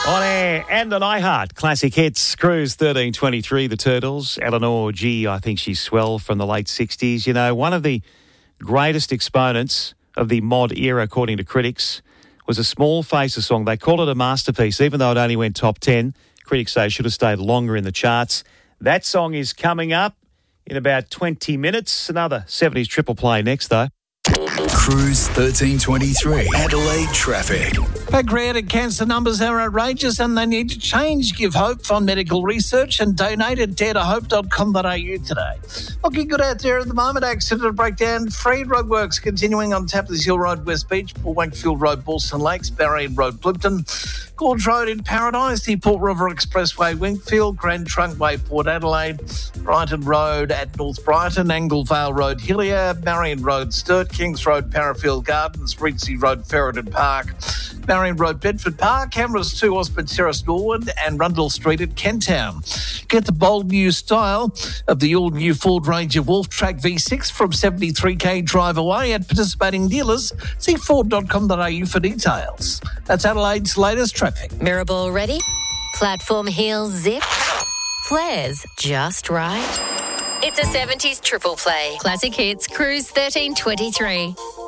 On air and on iHeart. Classic hits. Cruise 1323, the Turtles. Eleanor G, I think she's swell from the late 60s. You know, one of the greatest exponents of the mod era, according to critics, was a Small Faces song. They called it a masterpiece, even though it only went top 10. Critics say it should have stayed longer in the charts. That song is coming up in about 20 minutes. Another 70s triple play next, though. Cruise 1323, Adelaide traffic. Pancreatic cancer numbers are outrageous and they need to change. Give hope, fund medical research and donate at daretohope.com.au today. Looking good out there at the moment. Accident breakdown. Free roadworks continuing on Tapless Hill Road, West Beach, Wakefield Road, Ballston Lakes, Barrier Road, Plympton, Gorge Road in Paradise, the Port River Expressway, Wingfield, Grand Trunkway, Port Adelaide, Brighton Road at North Brighton, Anglevale Road, Hillier, Marion Road, Sturt, Kings Road, Parafield Gardens, Reedsy Road, Ferreton Park, Marion Road, Bedford Park, Cameras 2, Osborne Terrace, Norwood, and Rundle Street at Kentown. Get the bold new style of the all-new Ford Ranger Wolf Track V6 from 73k drive away at participating dealers. See Ford.com.au for details. That's Adelaide's latest traffic. Mirabel ready? Platform heels zip? Flares just right? It's a 70s triple play. Classic hits, Cruise 1323.